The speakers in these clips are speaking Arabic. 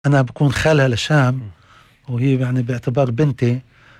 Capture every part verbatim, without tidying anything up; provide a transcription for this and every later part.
أنا بكون خالها لشام، وهي يعني باعتبار بنتي.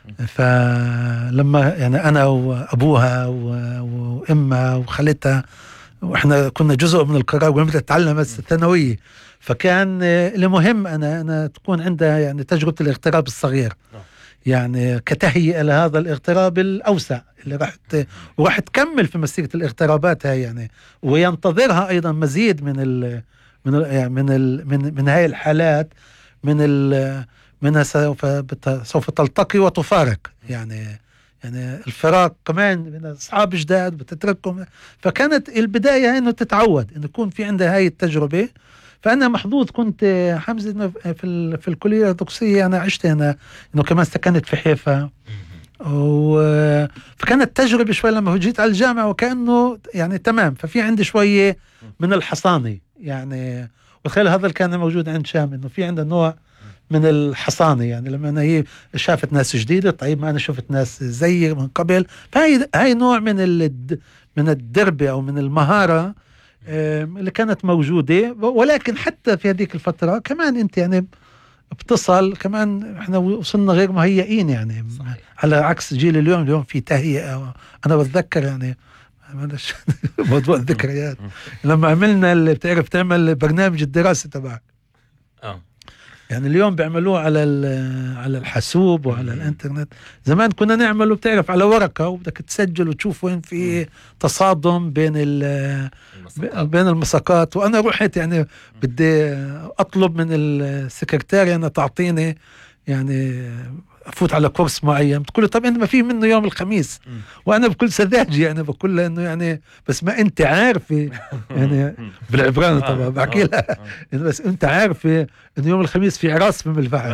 فلما يعني أنا وأبوها وإمها وخالتها، وإحنا كنا جزء من القرار وهي تتعلم الثانوية، فكان المهم أنا أنا تكون عندها يعني تجربة الاغتراب الصغير، يعني كتهيئة لهذا الاغتراب الأوسع اللي راح وراح تكمل في مسيرة الاغترابات هاي يعني، وينتظرها أيضا مزيد من ال من ال يعني من ال من من هاي الحالات، من ال منها سوف سوف تلتقي وتفارق يعني. يعني الفراق كمان من أصحاب جداد بتتركهم. فكانت البداية إنه تتعود إنه يكون في عندها هاي التجربة. فأنا محظوظ كنت حمزة في في الكلية الأرثوذكسية، أنا عشت هنا، إنه كمان سكنت في حيفا، و فكانت تجربة شوي لما جيت على الجامعة وكأنه يعني تمام. ففي عندي شوية من الحصانة يعني، وتخيل هذا اللي كان موجود عند شام، إنه في عندنا نوع من الحصانة يعني. لما أنا هي شافت ناس جديدة، طيب ما أنا شفت ناس زي من قبل، فهي هاي نوع من الد من الدربة أو من المهارة اللي كانت موجودة. ولكن حتى في هذيك الفترة كمان أنت يعني بتصل كمان، احنا وصلنا غير مهيئين يعني. صحيح. على عكس جيل اليوم، اليوم في تهيئة. أنا بتذكر يعني موضوع الذكريات لما عملنا اللي بتعرف تعمل برنامج الدراسة تبعك، اه يعني اليوم بيعملوه على على الحاسوب وعلى الانترنت. زمان كنا نعمله بتعرف على ورقة، وبدك تسجل وتشوف وين في تصادم بين المساقات. بين المساقات. وانا رحت يعني بدي اطلب من السكرتارية انها تعطيني يعني افوت على كورس معين. بتقول طب انت ما في منه يوم الخميس، وانا بكل سذاجة يعني بقول لها انه يعني بس ما انت عارفه يعني بالعبراني طبعا بحكي لها بس انت عارفه انه يوم الخميس في عراس بم الفحم.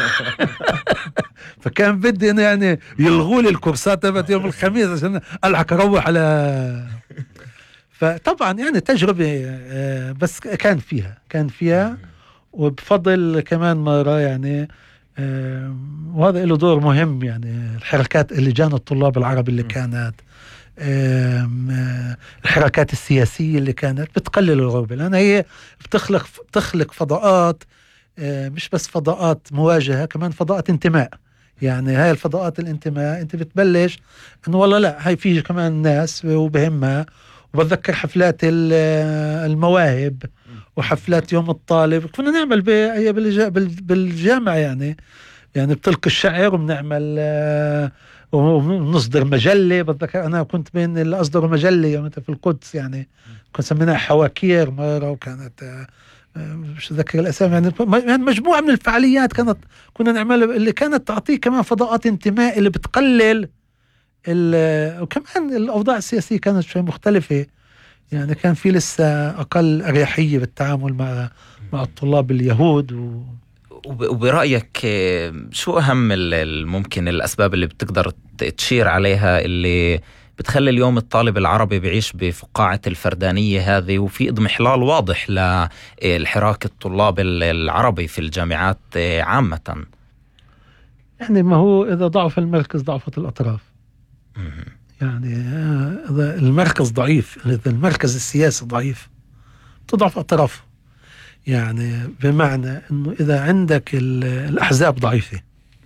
فكان بدي انه يعني يلغوا لي الكورسات تبعت يوم الخميس عشان الحق اروح على. فطبعا يعني تجربة، بس كان فيها كان فيها وبفضل كمان مرة يعني. وهذا له دور مهم يعني. الحركات اللجان الطلاب العرب اللي كانت، الحركات السياسية اللي كانت بتقلل الغربة، لأن هي بتخلق بتخلق فضاءات، مش بس فضاءات مواجهة، كمان فضاءات انتماء. يعني هاي الفضاءات الانتماء انت بتبلش انه والله لا هاي في كمان ناس وبهمها. وبتذكر حفلات المواهب وحفلات يوم الطالب كنا نعمل بالجامعة يعني. يعني بتلقي الشعر وبنعمل ونصدر مجلة. بتذكر أنا كنت بين اللي أصدروا مجلة يوم في القدس يعني، كنت سميناها حواكير مرة، وكانت مش أذكر الأسامي يعني. مجموعة من الفعاليات كانت كنا نعملها اللي كانت تعطيه كمان فضاءات انتماء اللي بتقلل. وكمان الأوضاع السياسية كانت شوي مختلفة يعني، كان في لسه أقل أريحية بالتعامل مع مع الطلاب اليهود. و... وبرأيك شو أهم الممكن الأسباب اللي بتقدر تشير عليها اللي بتخلي اليوم الطالب العربي بيعيش بفقاعة الفردانية هذه، وفي اضمحلال واضح للحراك الطلاب العربي في الجامعات عامة؟ يعني ما هو إذا ضعف المركز ضعفت الأطراف. يعني إذا المركز ضعيف، إذا المركز السياسي ضعيف تضعف أطرافه. يعني بمعنى إنه إذا عندك الأحزاب ضعيفة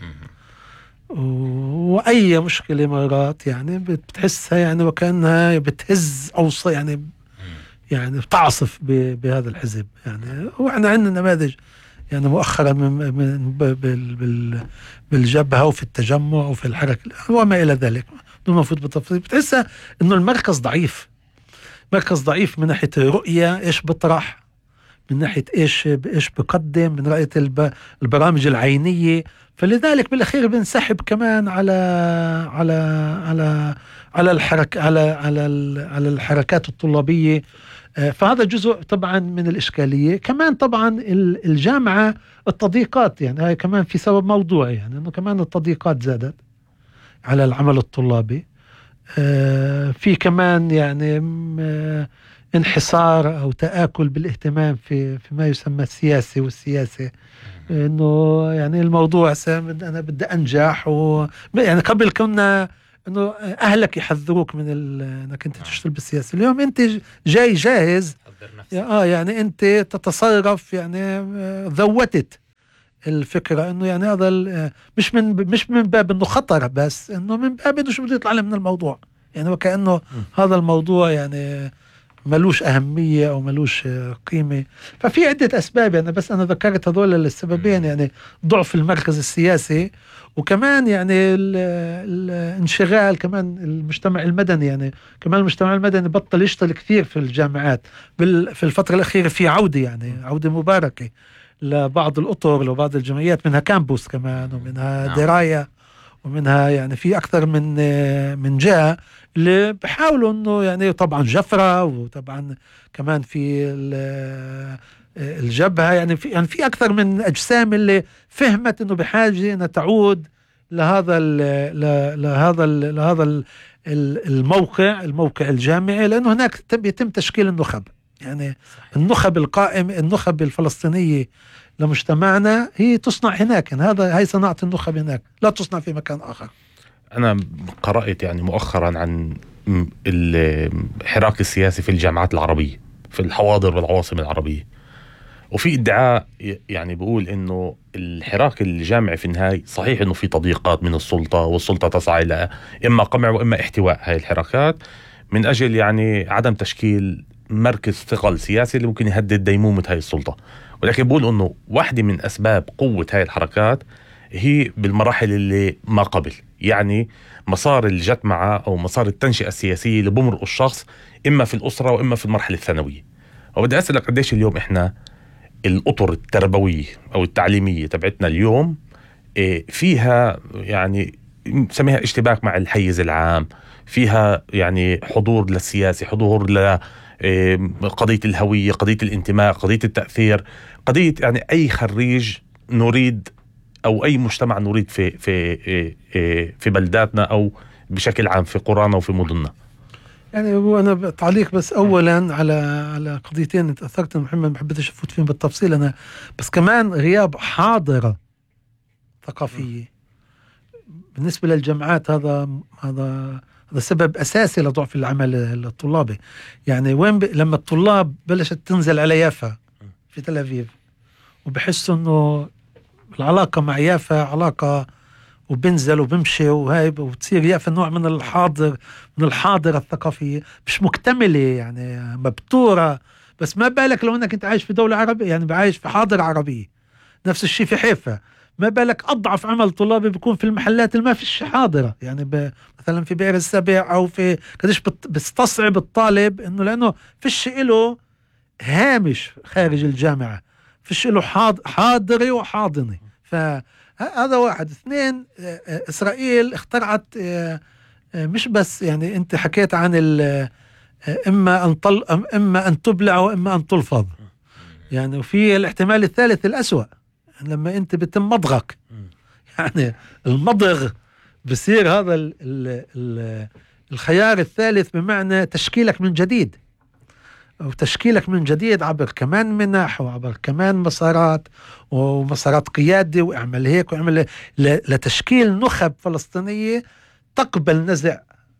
وأي مشكلة مرات يعني بتحسها يعني وكأنها بتهز أو يعني يعني بتعصف بهذا الحزب يعني. وإحنا عندنا نماذج يعني مؤخرا من من بالجبهة وفي التجمع وفي الحركة وما إلى ذلك، بدون ما نفوت بالتفاصيل. بتحسها إنه المركز ضعيف، مركز ضعيف من ناحية رؤية إيش بطرح، من ناحية إيش إيش بقدم، من رأية البرامج العينية. فلذلك بالأخير بنسحب كمان على على على على الحركة على على على الحركات الطلابية. فهذا جزء طبعا من الإشكالية. كمان طبعا الجامعة التضييقات يعني هاي كمان في سبب موضوعي يعني، إنه كمان التضييقات زادت على العمل الطلابي. في كمان يعني انحصار أو تآكل بالاهتمام في فيما يسمى السياسي والسياسة، إنه يعني الموضوع أنا بدي أنجح. و يعني قبل كنا إنه أهلك يحذروك من إنك أنت تشتغل بالسياسة. اليوم أنت جاي جاهز، آه يعني أنت تتصرف يعني ذوتت الفكرة انه يعني هذا مش من مش من باب انه خطر، بس انه من باب انه شو بده يطلع من الموضوع، يعني وكأنه هذا الموضوع يعني ملوش أهمية أو ملوش قيمة. ففي عدة أسباب يعني، بس أنا ذكرت هذول السببين، يعني ضعف المركز السياسي، وكمان يعني الانشغال كمان المجتمع المدني، يعني كمان المجتمع المدني بطل يشتغل كثير في الجامعات في الفترة الأخيرة، في عودة يعني عودة مباركة لبعض الأطر لبعض الجمعيات، منها كامبوس كمان ومنها دراية ومنها يعني في أكثر من من جهة اللي بحاولوا إنه يعني طبعا جفرة، وطبعا كمان في الجبهة، يعني في يعني في أكثر من أجسام اللي فهمت إنه بحاجة إنها تعود لهذا ال لهذا ال لهذا ال الموقع الموقع الجامعي، لأنه هناك يتم تشكيل النخب، يعني النخب القائم النخب الفلسطينية لمجتمعنا هي تصنع هناك، يعني هذا هي صناعة النخب هناك، لا تصنع في مكان آخر. أنا قرأت يعني مؤخرا عن الحراك السياسي في الجامعات العربية في الحواضر والعواصم العربية، وفي ادعاء يعني بقول إنه الحراك الجامعي في النهاية صحيح إنه في تضييقات من السلطة، والسلطة تسعى إلى إما قمع وإما احتواء هاي الحراكات من أجل يعني عدم تشكيل مركز ثقل سياسي اللي ممكن يهدد ديمومة هاي السلطة. ولكن بقول إنه واحدة من أسباب قوة هاي الحركات هي بالمراحل اللي ما قبل، يعني مسار الجتمعة أو مسار التنشئة السياسية اللي بمرق الشخص إما في الأسرة وإما في المرحلة الثانوية. وبدي أسألك قديش اليوم إحنا الأطر التربوية أو التعليمية تبعتنا اليوم فيها يعني سميها اشتباك مع الحيز العام، فيها يعني حضور للسياسي، حضور لقضية الهوية، قضية الانتماء، قضية التأثير، قضية يعني أي خريج نريد أو أي مجتمع نريد في في في بلداتنا أو بشكل عام في قرانا وفي مدننا. يعني هو أنا تعليق بس أولا على على قضيتين أنت أثرت محمد، ما حبيتش أفوت فيهم بالتفصيل أنا، بس كمان غياب حاضرة ثقافية بالنسبة للجامعات، هذا هذا هذا سبب أساسي لضعف العمل الطلابي. يعني وين ب... لما الطلاب بلشت تنزل على يافا في تل أبيب وبحسوا إنه العلاقة مع يافا علاقة، وبنزل وبمشي وهاي، وتصير يافا نوع من الحاضر من الحاضرة الثقافية مش مكتملة، يعني مبتورة. بس ما بالك لو انك انت عايش في دولة عربية، يعني عايش في حاضرة عربية. نفس الشيء في حيفا، ما بالك أضعف عمل طلابي بيكون في المحلات اللي ما فيش حاضرة، يعني ب... مثلا في بئر السبع أو في قديش بت... بستصعب الطالب إنه لأنه فيش له هامش خارج الجامعة، فيش له حاض... حاضري وحاضني. فهذا واحد. اثنين، إسرائيل اخترعت مش بس يعني أنت حكيت عن ال... إما أن طل... إما أن تبلع وإما أن تلفظ، يعني وفي الاحتمال الثالث الأسوأ لما أنت بتم مضغك، يعني المضغ بصير هذا ال ال ال الخيار الثالث، بمعنى تشكيلك من جديد، أو تشكيلك من جديد عبر كمان منح وعبر كمان مسارات ومسارات قيادة، واعمل هيك واعمل هيك لتشكيل نخب فلسطينية تقبل نزع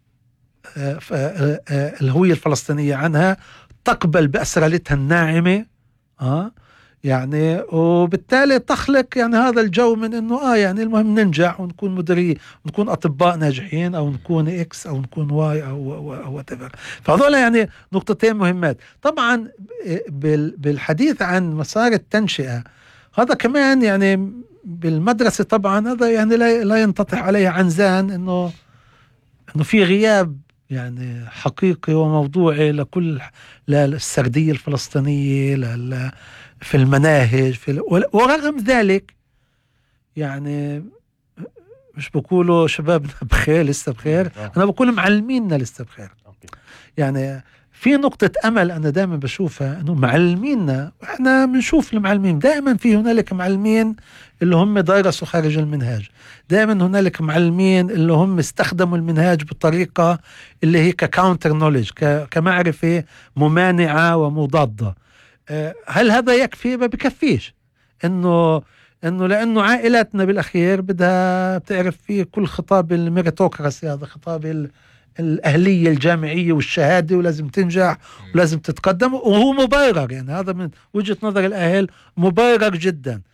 الهوية الفلسطينية عنها، تقبل بأسرالتها الناعمة، آه يعني وبالتالي تخلق يعني هذا الجو من انه اه يعني المهم ننجح ونكون مديرين ونكون اطباء ناجحين، او نكون اكس او نكون واي او او whatever. فهذول يعني نقطتين مهمات. طبعا بالحديث عن مسار التنشئة، هذا كمان يعني بالمدرسة طبعا هذا يعني لا لا ينتطح عليه عنزان انه انه في غياب يعني حقيقي وموضوعي لكل للسردية الفلسطينية لل في المناهج في. ورغم ذلك يعني مش بقولوا شبابنا بخير لسه بخير، أنا بقول معلميننا لسه بخير. يعني في نقطة أمل أنا دائما بشوفها، أنه معلميننا، وإحنا بنشوف المعلمين دائما في هنالك معلمين اللي هم درسوا خارج المنهاج، دائما هنالك معلمين اللي هم استخدموا المنهاج بطريقة اللي هي ككاونتر نوليدج، كمعرفة ممانعة ومضادة. هل هذا يكفي؟ ما بكفيش. انه انه لانه عائلاتنا بالاخير بدها بتعرف في كل خطاب الميريتوكراسي، هذا خطاب الاهليه الجامعيه والشهاده، ولازم تنجح ولازم تتقدم، وهو مبرر، يعني هذا من وجهه نظر الاهل مبرر جدا.